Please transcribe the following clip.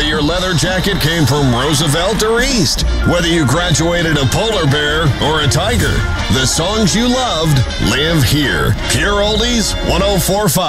Whether your leather jacket came from Roosevelt or East, whether you graduated a polar bear or a tiger, the songs you loved live here. Pure Oldies 104.5.